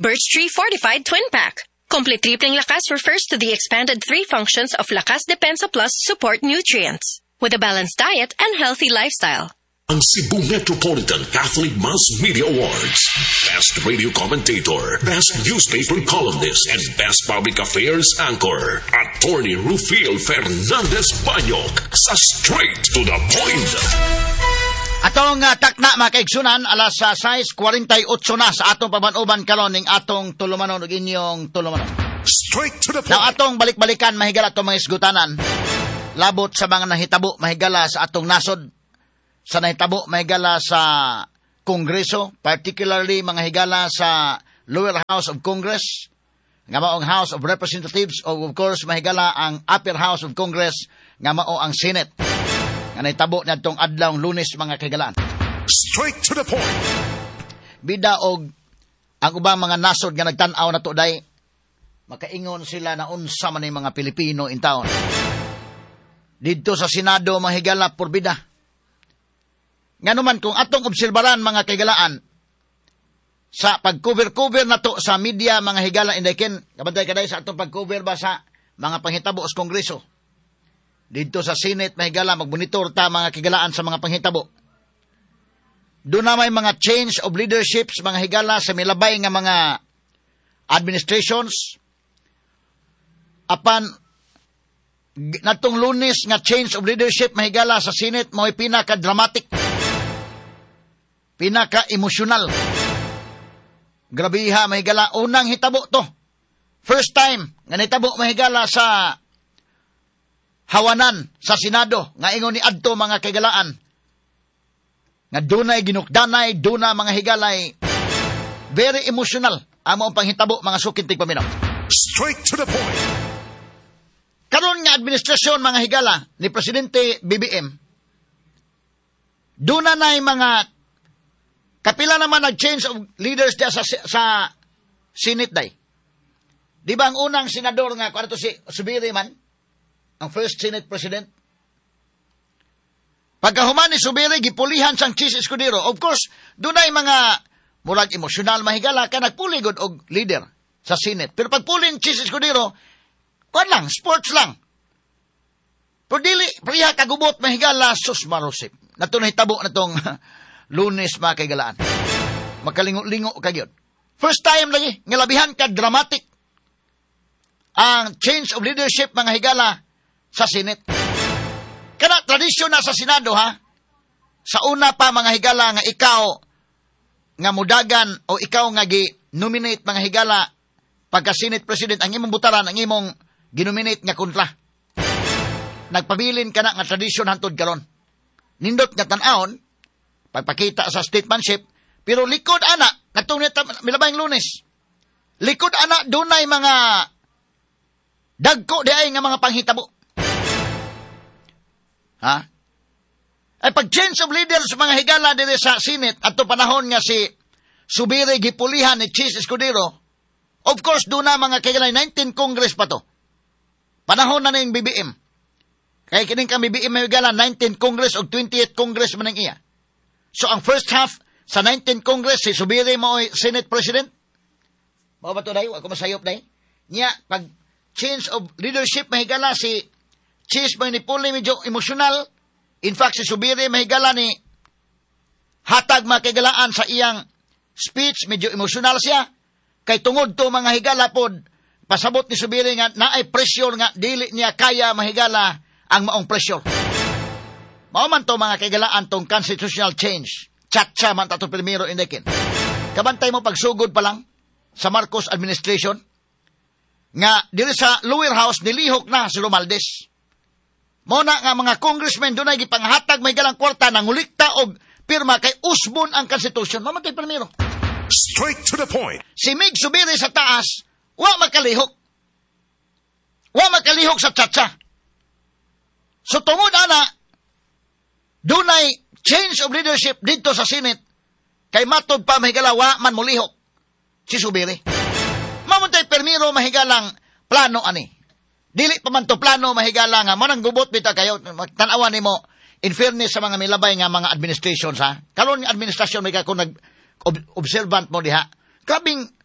Birch Tree Fortified Twin Pack. Complete Tripling Lakas refers to the expanded 3 functions of Lakas Depensa Plus support nutrients with a balanced diet and healthy lifestyle. Ang Cebu Metropolitan Catholic Mass Media Awards. Best Radio Commentator, Best Newspaper Columnist, and Best Public Affairs Anchor. Attorney Rufil Fernandez Banyok sa Straight to the Point. Atong takna mga kaigsunan, alas 6:48 na sa atong pabanuban karon ning atong tulumanon ug inyong tulumanon. Straight to the point. Now atong balik-balikan mahigala atong mga isgutanan. Labot sa mga nahitabo mahigala sa atong nasod. Sa nahitabo mahigala sa Kongreso, particularly mga higala sa Lower House of Congress, nga maong House of Representatives, o of course mahigala ang Upper House of Congress, nga mao ang Senate. Nga nahitabo na itong adlawng Lunes mga kagalaan. Straight to the point. Bida og ang ubang mga nasod nga nagtan-aw na to day, makaingon sila na unsa man yung mga Pilipino in town. Dito sa Senado mga higala porbida. Nga naman kung atong obserbaran mga kagalaan, sa pag-cover-cover na to sa media mga higala indekin, kabantay kaday sa atong pag-cover ba sa mga panghitabo sa Kongreso. Dito sa Senate, mahigala, magbonitor ta mga kigalaan sa mga panghitabo. Doon na may mga change of leaderships, mga higala, sa milabay nga mga administrations. Apan, natong Lunes nga change of leadership, mahigala sa Senate, mo'y pinaka-dramatic. Pinaka-emosyonal. Grabiha, mahigala, unang hitabo to. First time, nga nitabo, mahigala sa hawanan sa Senado, nga ingon ni adto mga kagalaan, nga dunay ginukdanay, duna mga higalay, very emotional, amo ang panghitabo mga sukintig paminaw. Straight to the point. Karon nga administrasyon mga higala ni Presidente BBM, duna na mga kapila naman nag-change of leaders sa Senate day. Di ba ang unang senador nga, kung ano to si Subiri man, ang first Senate President. Pagkahuman ni Subiri, gipulihan sang Chis Escudero. Of course, doon ay mga murag emosyonal mahigala ka nagpuligod og leader sa Senate. Pero pagpulin Chis Escudero, kuwan lang, sports lang. Pero dili, priya kagubot mahigala, sus marusip. Natunay tabo na tong Lunes mga kaigalaan. Makalingo-lingo kagyod. First time lagi, ngalabihan ka dramatic ang change of leadership mga higala sa Senate. Kana tradisyon na sa Senado ha. Sa una pa mga higala nga ikaw nga mudagan o ikaw nga gi-nominate mga higala pagka Senate President ang imong butaran ang imong ginominate nga kontra. Nagpabilin ka na nga tradisyon hantod karon. Nindot nga tan-aon pagpakita sa statesmanship pero likod ana natong milabayng Lunes. Likod ana dunay mga dagko di ay nga mga panghitabo. Ha? Ay pag-change of leaders mga higala dito sa Senate at to panahon nga si Subiri gipulihan ni Chis Escudero, of course, doon na mga kaigalay 19 Congress pa to. Panahon na yung BBM. Kaya kining kang BBM may higala 19 Congress o 28 Congress man ang iya. So ang first half sa 19 Congress, si Subiri mo Senate President. Mga ba to dahi? Ako masayop dahi. Niya, pag change of leadership mahigala si Chis may nipuli medyo emosyonal. In fact, si Subiri mahigala ni hatag makagalaan sa iyang speech, medyo emosyonal siya. Kay tungod to mga higala pod, pasabot ni Subiri nga naay pressure nga dili niya kaya mahigala ang maong pressure. Mao man to mga kagalaan tong constitutional change. Chatcha man tato primero indekin. Kabantay mo pagsugod pa lang sa Marcos administration nga diri sa lower house nilihok na si Romualdez. Muna nga mga congressmen doon ay gipanghatag may galang kwarta ng ulikta o pirma kay usbon ang konstitusyon. Mamatay primero. Straight to the point. Si Mig Subiri sa taas, wa makalihok. Wa makalihok sa tsatsa. So tungod ana, doon ay change of leadership dito sa Senate kay matod pa mahigala wa man mulihok si Subiri. Mamatay primero mahigalang plano ani. Dili pa man to plano mahigala nga manang gubot bita kayo tan-awan nimo in fairness sa mga milabay nga mga administrations ha. Karon nga administrasyon may ka kung nag observant mo diha. Kabing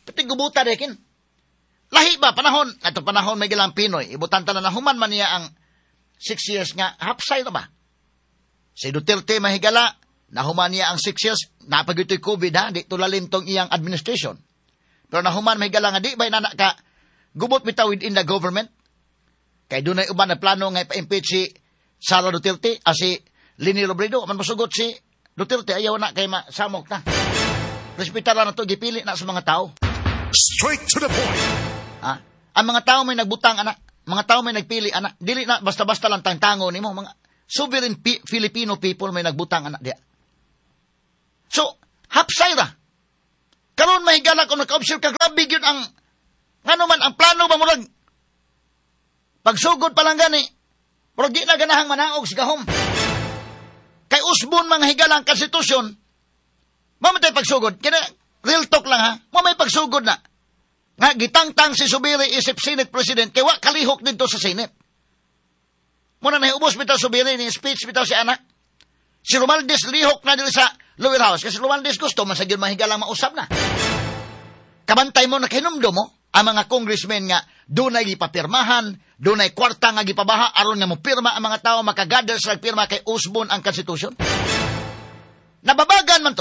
Pati gubuta dekin. Lahi ba panahon, ato panahon may gilang Pinoy, ibutan ta na human man niya ang 6 years nga hapsay na ba? Si Duterte mahigala, nahuman niya ang 6 years, napagito'y COVID ha, di tulalim tong iyang administration. Pero nahuman mahigala nga di ba inanak ka, gubot bitaw within the government? Kay doon ay uban na plano nga ipa-impeach si Sara Duterte, si Leni Robredo, man masugot si Duterte, ayaw na kay masamok na. Respetara na to, gipili na sa mga tao. Straight to the point. Ang mga tao may nagbutang, anak. Mga tao may nagpili, anak. Dili na, basta-basta lang tangtango ni mo. Mga sovereign Filipino people may nagbutang, anak. Diya. So, hapsay ra. Karon mahigala kung naka-observe ka, grabe yun ang, ano man, ang plano ba murag? Pagsugod pa lang gani, murag di na ganahang manaog si gahom. Kay usbon mga higala ang konstitusyon, mamatay pagsugod. Kaya, real talk lang ha, mamay pagsugod na. Nga, gitangtang si Subiri isip Senate President, kaya wak kalihok dito sa Senate. Muna nahiubos bitaw Subiri, ni speech bitaw si anak. Si Romualdez lihok na dito sa lower house, kasi Romualdez gusto, masagil mahigalang mausap na. Kabantay mo na kinumdo mo, ang mga congressmen nga, doon ay ipapirmahan, doon ay kwarta nga gipabaha, aron nga mo pirma ang mga tao, makagather sa pirma kay usbon ang konstitusyon. Nababagan man to.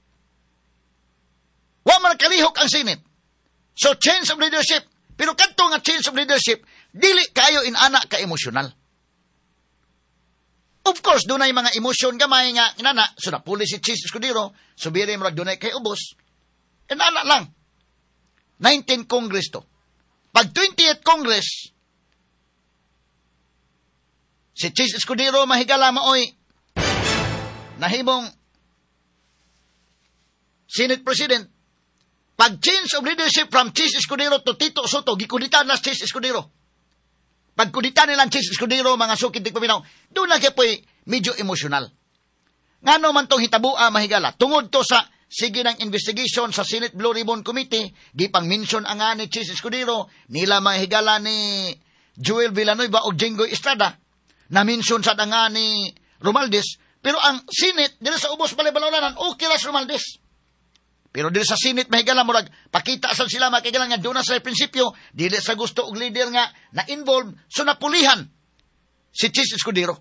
Wa man kalihok ang Senate. So, change of leadership. Pero kanto nga change of leadership, dili kayo inana ka emosyonal. Of course, doon ay mga emosyon gamay nga, inana, so napuli si Chis Escudero, subiri mo doon ay kay ubos. Inana lang. 19 Congress to. Pag 20th Congress, si Chis Escudero mahigala maoy, nahimong Senate President. Pag change of leadership from Chis Escudero to Tito Soto, gikuditan na Chis Escudero. Pag kuditan nilang Chis Escudero, mga sukit di paminaw, doon na kayo po'y medyo emosyonal. Nga man tong hitabua mahigala, tungod to sa sige ng investigation sa Senate Blue Ribbon Committee, gipang mention ang nga ni Chis Escudero, nila mahigala ni Joel Villanueva o Jinggoy Estrada, na mention sa nga ni Romualdez, pero ang Senate, dito sa ubos balay-balawlanan, okay lang si Romualdez. Pero dili sa Senate mahigala murag pakita sa sila makigala nga doon sa prinsipyo dili sa gusto og leader nga na involved so napulihan si Chis Escudero.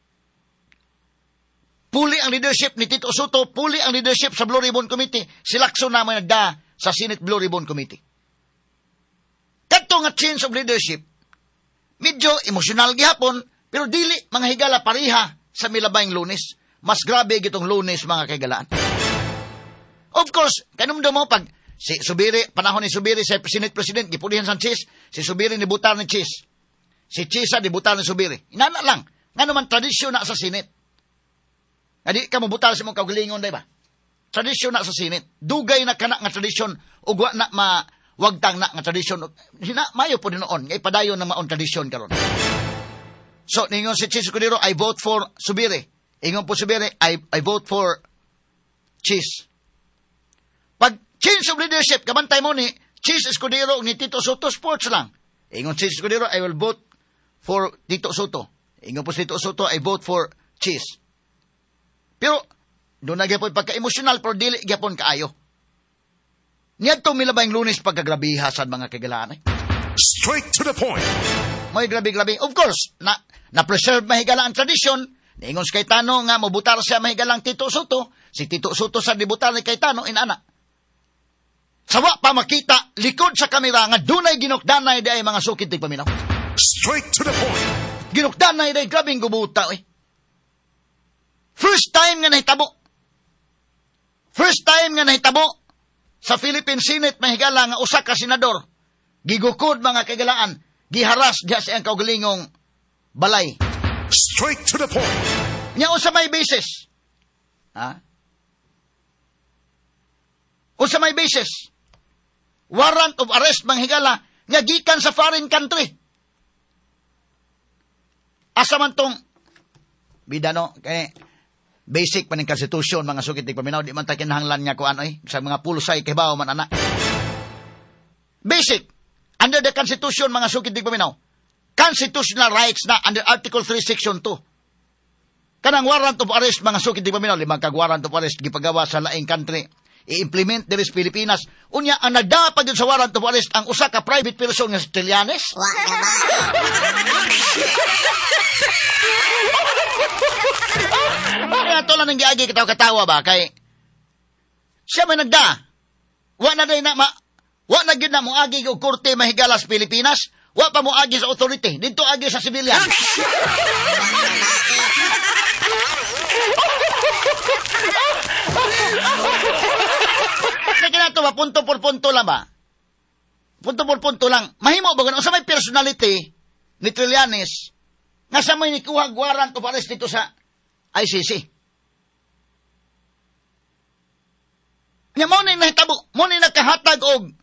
Puli ang leadership ni Tito Soto, puli ang leadership sa Blue Ribbon Committee, silakso na may nagda sa Senate Blue Ribbon Committee. Kadto nga change of leadership, medyo emosyonal gihapon, pero dili mga higala pariha sa milabayng Lunes. Mas grabe gitong Lunes mga kaigalaan. Of course, kanumdo mo pag si Subiri, panahon ni Subiri sa Senate President, gipulihan sa Chis, si Subiri ni butar ni Chis. Si Chisa di butar ni Subiri. Inana lang. Nga naman tradisyon na sa Senate. Adi ka mo butar sa mong kaugalingon, di ba? Tradisyon na sa Senate. Dugay na kana nga tradisyon, ugwa na mawagtang na nga tradisyon. Mayo po din noon, ngay padayon na maon tradisyon karon. So, ningon si Chis Escudero, I vote for Subiri. Ingon po Subiri, I vote for Chis. Pag change of leadership, kabantay mo ni Chis Escudero ni Tito Soto, sports lang. Ingon Chis Escudero, I will vote for Tito Soto. Ingon po si Tito Soto, I vote for Chis. Pero, doon na gyapon pagka-emosyonal, pero dili gyapon kaayo. Niyadto milabayng Lunes pagkagrabiha sa mga kagalaan. Straight to the point. May grabe-grabe. Of course, na-preserve mahigala ang tradisyon. Ingon si Cayetano nga, mabutar siya mahigalang Tito Soto. Si Tito Soto sa dibutar ni Cayetano, inana. Sawa pa makita, likod sa kamera nga dunay ginukdanay di ay mga sukit di paminaw. Straight to the point. Ginukdanay di ay grabing gubuta eh. First time nga nahitabo. First time nga nahitabo sa Philippine Senate mahigala nga usa ka senador. Gigukod mga kagalaan, giharas diha sa ang kaugalingong balay. Straight to the point. Nya usa may basis. Ha? Usa may basis. Warrant of arrest manghigala nga gikan sa foreign country. Asa man tong bidano kay basic paning constitution mga sukit di paminaw di man ta kinahanglan nga kuan oy sa mga pulusay kay bawo man ana. Basic under the constitution mga sukit di paminaw. Constitutional rights na under Article 3 Section 2. Kanang warrant of arrest mga sukit di paminaw limang kag warrant of arrest gipagawa sa laing country. i-implement diri sa Pilipinas. Unya ang nagdapag yun sa warrant of arrest ang usa ka private person nga si Trillanes. Kaya ito lang ang giagi katawa ba kay siya may nagda. Wa na gyud na mo agi og korte mahigala sa Pilipinas. Wa pa mo agi sa authority. Dito agi sa civilian. Sige na ito ba? Punto por punto lang ba? Punto por punto lang. Mahimo ba ganun? O sa may personality ni Trillanes nga sa may nikuha warrant of arrest dito sa ICC. Nga mo na nahitabo, mo na nakahatag og